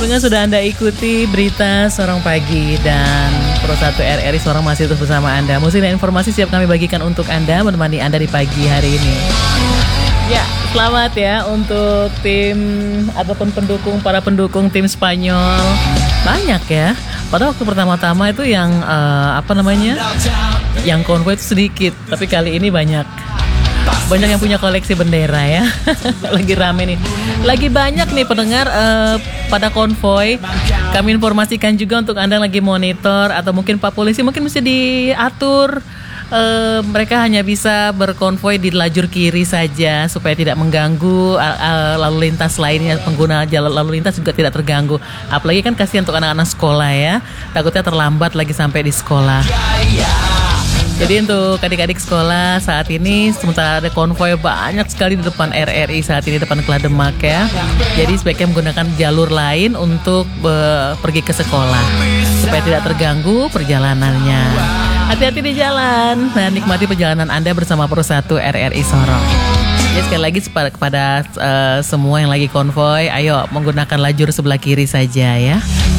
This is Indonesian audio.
Sebelumnya sudah Anda ikuti berita Sorong Pagi dan Pro 1 RRI Sorong masih terus bersama Anda. Musik dan informasi siap kami bagikan untuk Anda, menemani Anda di pagi hari ini. Ya, selamat ya untuk tim ataupun para pendukung tim Spanyol. Banyak ya. Pada waktu pertama-tama itu yang yang konvoy itu sedikit, tapi kali ini banyak yang punya koleksi bendera ya. Lagi rame nih. Lagi banyak nih pendengar pada konvoy. Kami informasikan juga untuk Anda yang lagi monitor atau mungkin Pak Polisi mungkin mesti diatur. Mereka hanya bisa berkonvoy di lajur kiri saja supaya tidak mengganggu lalu lintas lainnya, pengguna jalan lalu lintas juga tidak terganggu. Apalagi kan kasihan untuk anak-anak sekolah ya, takutnya terlambat lagi sampai di sekolah. Jadi untuk adik-adik sekolah saat ini sementara ada konvoy banyak sekali di depan RRI saat ini, depan Kelah Demak ya. Jadi sebaiknya menggunakan jalur lain untuk pergi ke sekolah supaya tidak terganggu perjalanannya. Hati-hati di jalan dan nikmati perjalanan Anda bersama Pro 1 RRI Sorong. Jadi sekali lagi kepada semua yang lagi konvoy, ayo menggunakan lajur sebelah kiri saja ya.